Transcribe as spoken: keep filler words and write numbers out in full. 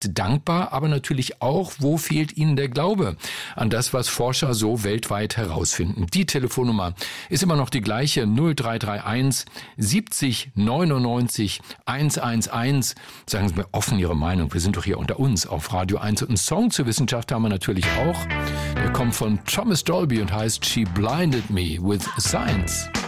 dankbar, aber natürlich auch, wo fehlt Ihnen der Glaube an das, was Forscher so weltweit herausfinden. Die Telefonnummer ist immer noch die gleiche, null drei drei eins siebzig neunundneunzig hundertelf. Sagen Sie mir offen Ihre Meinung, wir sind doch hier unter uns auf Radio eins. Und einen Song zur Wissenschaft haben wir natürlich auch. Der kommt von Thomas Dolby und heißt She Blinded Me with Science.